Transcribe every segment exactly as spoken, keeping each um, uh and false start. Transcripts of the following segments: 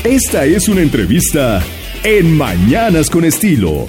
Esta es una entrevista en Mañanas con Estilo.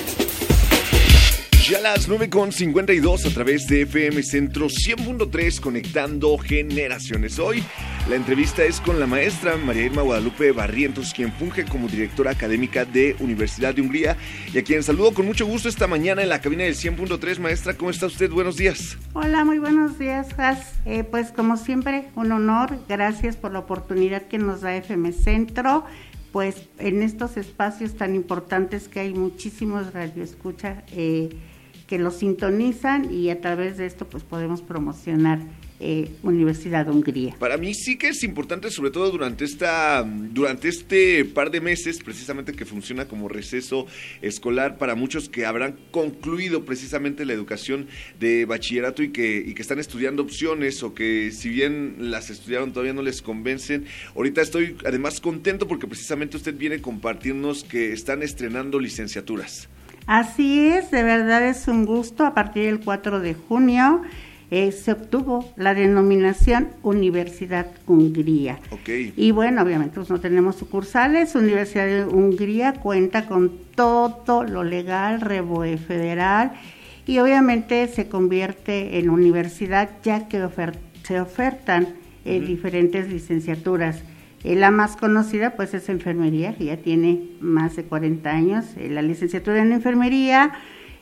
Ya las nueve con cincuenta y dos a través de F M Centro cien punto tres, conectando generaciones. Hoy la entrevista es con la maestra María Irma Guadalupe Barrientos, quien funge como directora académica de Universidad de Hungría, y a quien saludo con mucho gusto esta mañana en la cabina del cien punto tres. Maestra, ¿cómo está usted? Buenos días. Hola, muy buenos días, Jas. Eh, pues como siempre, un honor. Gracias por la oportunidad que nos da F M Centro. Pues en estos espacios tan importantes que hay muchísimos radioescucha eh, que los sintonizan, y a través de esto pues podemos promocionar eh, Universidad de Hungría. Para mí sí que es importante, sobre todo durante esta durante este par de meses, precisamente, que funciona como receso escolar para muchos que habrán concluido precisamente la educación de bachillerato y que, y que están estudiando opciones, o que si bien las estudiaron todavía no les convencen. Ahorita estoy además contento porque precisamente usted viene a compartirnos que están estrenando licenciaturas. Así es, de verdad es un gusto. A partir del cuatro de junio eh, se obtuvo la denominación Universidad Hungría. Okay. Y bueno, obviamente pues no tenemos sucursales. Universidad de Hungría cuenta con todo lo legal, REBOE federal, y obviamente se convierte en universidad ya que ofer- se ofertan eh, uh-huh. diferentes licenciaturas. Eh, la más conocida pues es enfermería, que ya tiene más de cuarenta años, eh, la licenciatura en enfermería,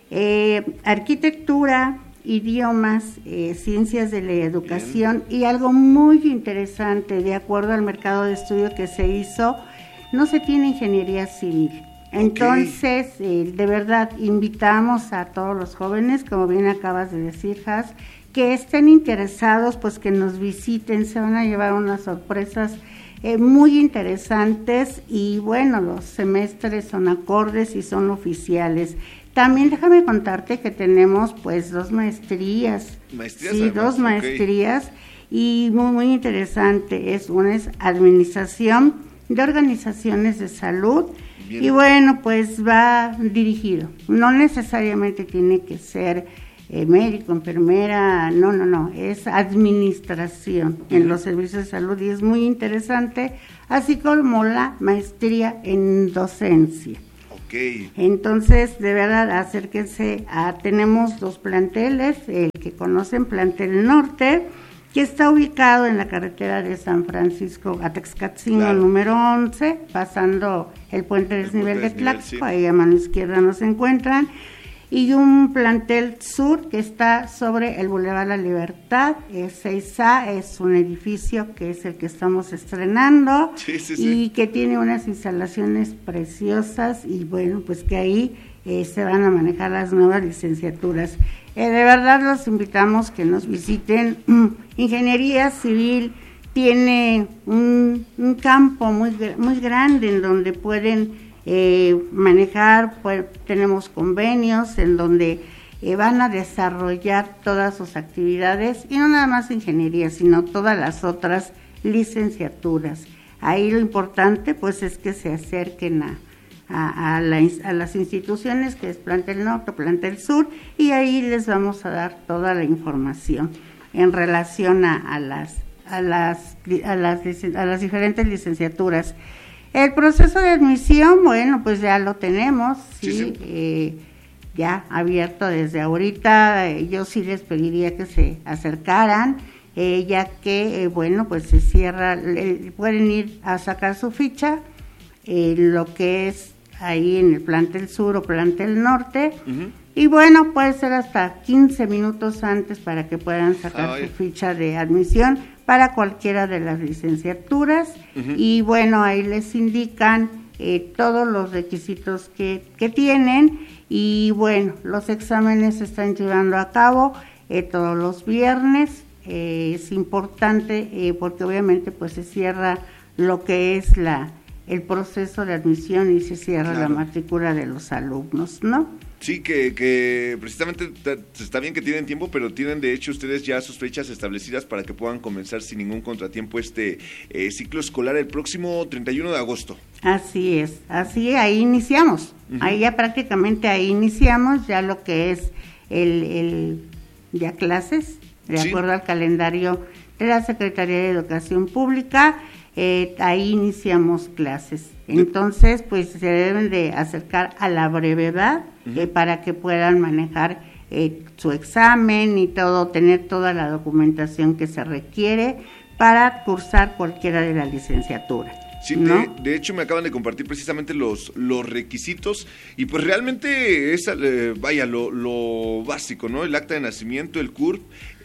eh, arquitectura, idiomas, eh, ciencias de la educación. Bien. Y algo muy interesante, de acuerdo al mercado de estudio que se hizo, no se tiene ingeniería civil. Entonces, okay. eh, de verdad, invitamos a todos los jóvenes, como bien acabas de decir, Jas, que estén interesados, pues que nos visiten, se van a llevar unas sorpresas Eh, muy interesantes, y bueno, los semestres son acordes y son oficiales. También déjame contarte que tenemos pues dos maestrías, maestrías sí, además, dos maestrías, okay. Y muy muy interesante, es una es administración de organizaciones de salud. Bien. Y bueno, pues va dirigido, no necesariamente tiene que ser Eh, médico, enfermera, no, no, no, es administración uh-huh. en los servicios de salud, y es muy interesante, así como la maestría en docencia. Okay. Entonces, de verdad, acérquense a, tenemos dos planteles, el que conocen, Plantel Norte, que está ubicado en la carretera de San Francisco a Texcatzingo, claro. número once, pasando el puente de desnivel de Tlaxco, sí. Ahí a mano izquierda nos encuentran. Y un plantel sur que está sobre el Boulevard La Libertad, es seis A, es un edificio que es el que estamos estrenando, sí, sí, y sí. que tiene unas instalaciones preciosas, y bueno, pues que ahí eh, se van a manejar las nuevas licenciaturas. Eh, de verdad los invitamos que nos visiten. Ingeniería civil tiene un, un campo muy, muy grande en donde pueden Eh, manejar, pues tenemos convenios en donde eh, van a desarrollar todas sus actividades, y no nada más ingeniería, sino todas las otras licenciaturas. Ahí lo importante pues es que se acerquen a, a, a, la, a las instituciones, que es Plantel Norte, Plantel Sur, y ahí les vamos a dar toda la información en relación a, a las a las a las a las diferentes licenciaturas. El proceso de admisión, bueno, pues ya lo tenemos, sí, sí, sí. Eh, ya abierto desde ahorita. Eh, yo sí les pediría que se acercaran, eh, ya que, eh, bueno, pues se cierra, eh, pueden ir a sacar su ficha, eh, lo que es ahí en el Plantel Sur o Plantel Norte, uh-huh. y bueno, puede ser hasta quince minutos antes para que puedan sacar Ay. su ficha de admisión para cualquiera de las licenciaturas, uh-huh. y bueno, ahí les indican eh, todos los requisitos que, que tienen, y bueno, los exámenes se están llevando a cabo eh, todos los viernes. Eh, es importante eh, porque obviamente pues se cierra lo que es la el proceso de admisión y se cierra claro. la matrícula de los alumnos, ¿no? Sí, que, que precisamente está bien que tienen tiempo, pero tienen de hecho ustedes ya sus fechas establecidas para que puedan comenzar sin ningún contratiempo este eh, ciclo escolar el próximo treinta y uno de agosto. Así es, así ahí iniciamos, uh-huh. ahí ya prácticamente ahí iniciamos ya lo que es el, el ya clases, de sí. acuerdo al calendario de la Secretaría de Educación Pública. eh, ahí iniciamos clases. Entonces, pues se deben de acercar a la brevedad uh-huh. eh, para que puedan manejar eh, su examen y todo, tener toda la documentación que se requiere para cursar cualquiera de las licenciaturas. Sí, ¿no? de, de hecho me acaban de compartir precisamente los, los requisitos y pues realmente es, eh, vaya, lo, lo básico, ¿no? El acta de nacimiento, el C U R P,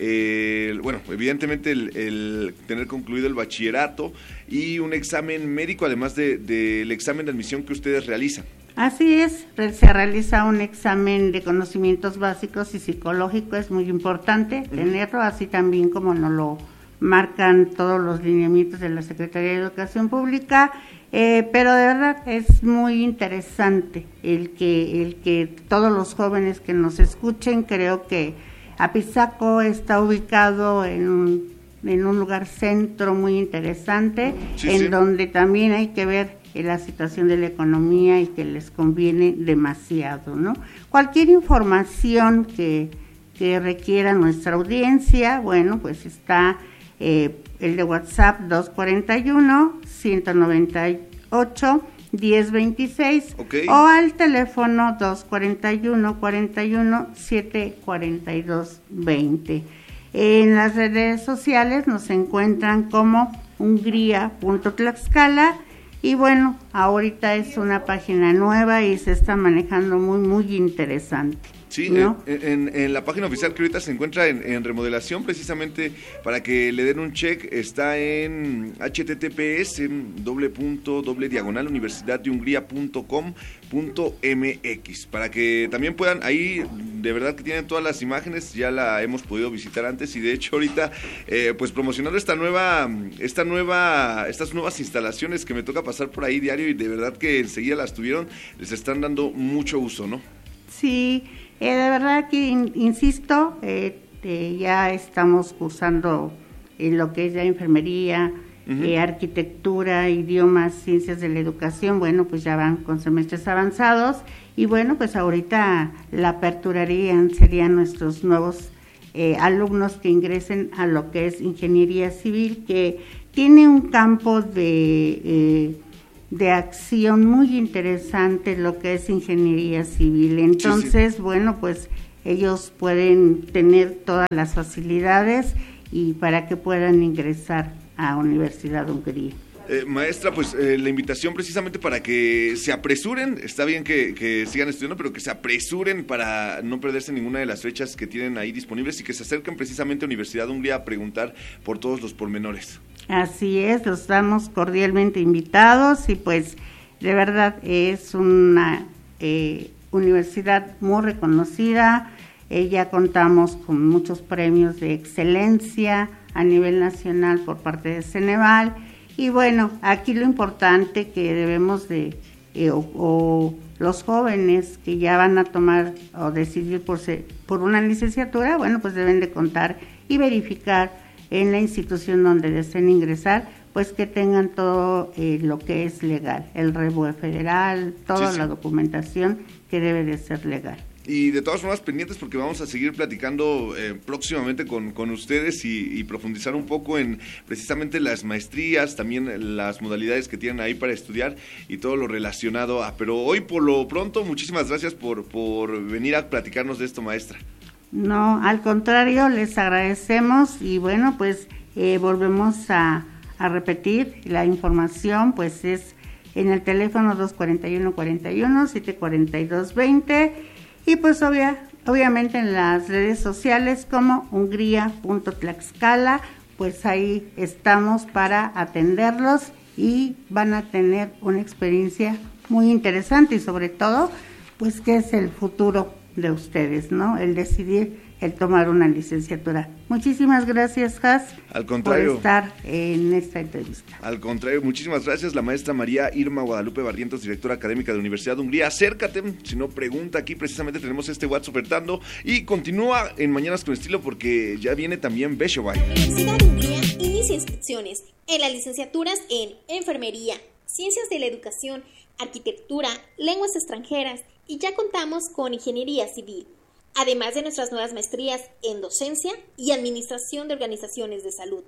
eh, bueno, evidentemente el, el tener concluido el bachillerato y un examen médico, además del de, de examen de admisión que ustedes realizan. Así es, se realiza un examen de conocimientos básicos y psicológico, es muy importante uh-huh. tenerlo, así también como nos lo marcan todos los lineamientos de la Secretaría de Educación Pública, eh, pero de verdad es muy interesante el que el que todos los jóvenes que nos escuchen. Creo que Apizaco está ubicado en un, en un lugar centro muy interesante, sí, en sí. donde también hay que ver la situación de la economía y que les conviene demasiado, ¿no? Cualquier información que, que requiera nuestra audiencia, bueno, pues está Eh, el de WhatsApp dos cuarenta y uno, ciento noventa y ocho, diez veintiséis okay. o al teléfono dos cuarenta y uno, cuarenta y uno, siete cuarenta y dos, veinte. En las redes sociales nos encuentran como hungría punto tlaxcala y bueno, ahorita es una página nueva y se está manejando muy, muy interesante. Sí, ¿no? en, en, en la página oficial que ahorita se encuentra en, en remodelación, precisamente para que le den un check, está en H T T P S, en doble punto, doble diagonal, universidad de hungría punto com punto m x, para que también puedan, ahí de verdad que tienen todas las imágenes, ya la hemos podido visitar antes y de hecho ahorita eh, pues promocionando esta nueva, esta nueva, estas nuevas instalaciones que me toca pasar por ahí diario y de verdad que enseguida las tuvieron, les están dando mucho uso, ¿no? Sí. Eh, de verdad que, in, insisto, eh, eh, ya estamos cursando eh, lo que es la enfermería, uh-huh. eh, arquitectura, idiomas, ciencias de la educación, bueno, pues ya van con semestres avanzados y bueno, pues ahorita la aperturarían, serían nuestros nuevos eh, alumnos que ingresen a lo que es ingeniería civil, que tiene un campo de... Eh, de acción muy interesante lo que es ingeniería civil. Entonces, sí, sí. bueno, pues ellos pueden tener todas las facilidades y para que puedan ingresar a Universidad Hungría. Eh, maestra, pues eh, la invitación precisamente para que se apresuren, está bien que, que sigan estudiando, pero que se apresuren para no perderse ninguna de las fechas que tienen ahí disponibles y que se acerquen precisamente a Universidad Hungría a preguntar por todos los pormenores. Así es, los damos cordialmente invitados y pues de verdad es una eh, universidad muy reconocida, eh, ya contamos con muchos premios de excelencia a nivel nacional por parte de Ceneval y bueno, aquí lo importante que debemos de, eh, o, o los jóvenes que ya van a tomar o decidir por, ser, por una licenciatura, bueno, pues deben de contar y verificar en la institución donde deseen ingresar, pues que tengan todo eh, lo que es legal, el R E B U E federal, toda sí, sí. la documentación que debe de ser legal. Y de todas formas pendientes porque vamos a seguir platicando eh, próximamente con, con ustedes y, y profundizar un poco en precisamente las maestrías, también las modalidades que tienen ahí para estudiar y todo lo relacionado a... Pero hoy por lo pronto, muchísimas gracias por, por venir a platicarnos de esto, maestra. No, al contrario, les agradecemos y bueno, pues eh, volvemos a, a repetir la información, pues es en el teléfono dos cuarenta y uno, cuarenta y uno, siete cuarenta y dos, veinte y pues obvia, obviamente en las redes sociales como hungría punto tlaxcala, pues ahí estamos para atenderlos y van a tener una experiencia muy interesante y sobre todo, pues que es el futuro de ustedes, ¿no? El decidir, el tomar una licenciatura. Muchísimas gracias, Has, al contrario, por estar en esta entrevista. Al contrario, muchísimas gracias, la maestra María Irma Guadalupe Barrientos, directora académica de la Universidad de Hungría. Acércate, si no pregunta, aquí precisamente tenemos este WhatsApp ofertando y continúa en Mañanas con Estilo porque ya viene también Beshobay. La Universidad de Hungría inicia inscripciones en las licenciaturas en Enfermería, Ciencias de la Educación, Arquitectura, Lenguas Extranjeras y ya contamos con Ingeniería Civil, además de nuestras nuevas maestrías en Docencia y Administración de Organizaciones de Salud.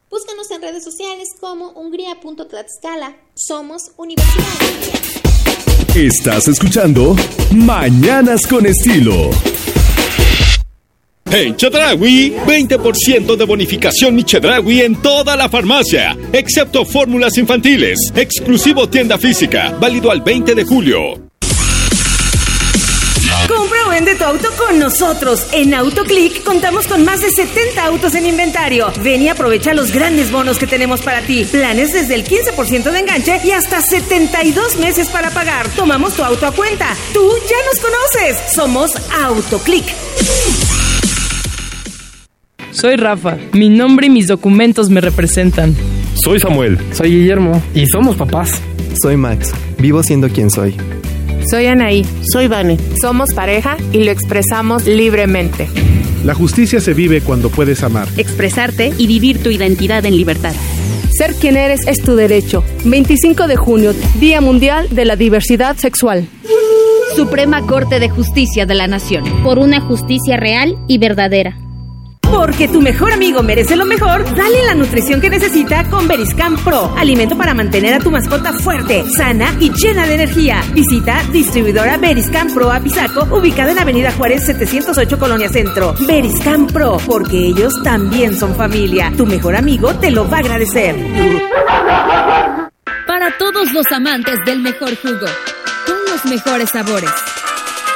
Búscanos en redes sociales como hungría punto tlaxcala. Somos Universidad de Hungría. Estás escuchando Mañanas con Estilo. En Chedraui, veinte por ciento de bonificación Mi Chedraui en toda la farmacia, excepto fórmulas infantiles. Exclusivo tienda física, válido al veinte de julio. Compra o vende tu auto con nosotros. En AutoClick contamos con más de setenta autos en inventario. Ven y aprovecha los grandes bonos que tenemos para ti. Planes desde el quince por ciento de enganche y hasta setenta y dos meses para pagar. Tomamos tu auto a cuenta. Tú ya nos conoces. Somos AutoClick. Soy Rafa. Mi nombre y mis documentos me representan. Soy Samuel. Soy Guillermo. Y somos papás. Soy Max. Vivo siendo quien soy. Soy Anaí. Soy Vane. Somos pareja y lo expresamos libremente. La justicia se vive cuando puedes amar, expresarte y vivir tu identidad en libertad. Ser quien eres es tu derecho. veinticinco de junio, Día Mundial de la Diversidad Sexual. Suprema Corte de Justicia de la Nación. Por una justicia real y verdadera. Porque tu mejor amigo merece lo mejor, dale la nutrición que necesita con Beriscan Pro. Alimento para mantener a tu mascota fuerte, sana y llena de energía. Visita distribuidora Beriscan Pro Apizaco, ubicada en Avenida Juárez setecientos ocho, Colonia Centro. Beriscan Pro, porque ellos también son familia. Tu mejor amigo te lo va a agradecer. Para todos los amantes del mejor jugo, con los mejores sabores.